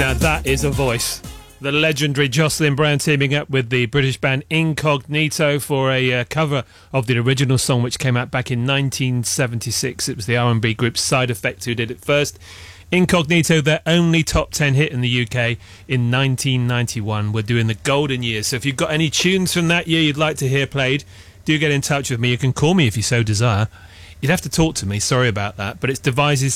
Now that is a voice. The legendary Jocelyn Brown teaming up with the British band Incognito for a cover of the original song, which came out back in 1976. It was the R&B group Side Effect who did it first. Incognito, their only top 10 hit in the UK in 1991. We're doing the golden years. So if you've got any tunes from that year you'd like to hear played, do get in touch with me. You can call me if you so desire. You'd have to talk to me, sorry about that, but it's Devices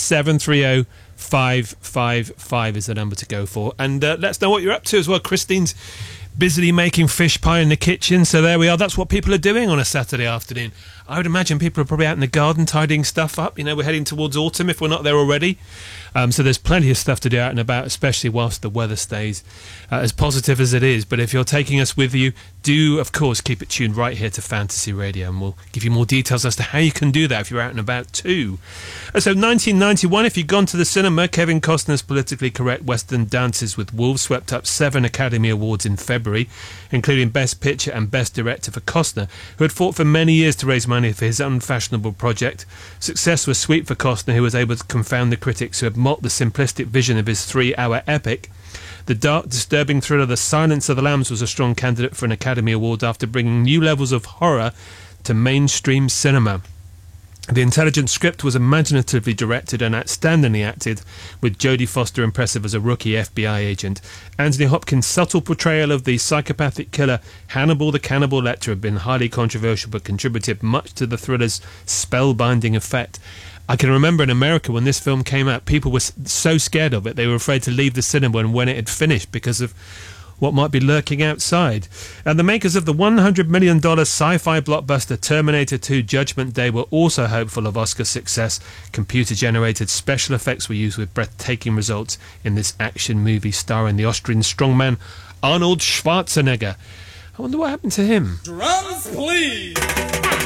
730-555 is the number to go for. And let us know what you're up to as well. Christine's busily making fish pie in the kitchen, so there we are. That's what people are doing on a Saturday afternoon. I would imagine people are probably out in the garden tidying stuff up. You know, we're heading towards autumn if we're not there already. So there's plenty of stuff to do out and about, especially whilst the weather stays as positive as it is. But if you're taking us with you, do, of course, keep it tuned right here to Fantasy Radio, and we'll give you more details as to how you can do that if you're out and about too. So 1991, if you've gone to the cinema, Kevin Costner's politically correct Western Dances with Wolves swept up 7 Academy Awards in February, including Best Picture and Best Director for Costner, who had fought for many years to raise money for his unfashionable project. Success was sweet for Costner, who was able to confound the critics who had mocked the simplistic vision of his 3-hour epic. The dark, disturbing thriller The Silence of the Lambs was a strong candidate for an Academy Award after bringing new levels of horror to mainstream cinema. The intelligent script was imaginatively directed and outstandingly acted, with Jodie Foster impressive as a rookie FBI agent. Anthony Hopkins' subtle portrayal of the psychopathic killer Hannibal the Cannibal Lecter had been highly controversial but contributed much to the thriller's spellbinding effect. I can remember in America when this film came out, people were so scared of it they were afraid to leave the cinema when it had finished because of what might be lurking outside. And the makers of the $100 million sci-fi blockbuster Terminator 2 Judgment Day were also hopeful of Oscar success. Computer-generated special effects were used with breathtaking results in this action movie starring the Austrian strongman Arnold Schwarzenegger. I wonder what happened to him. Drums, please!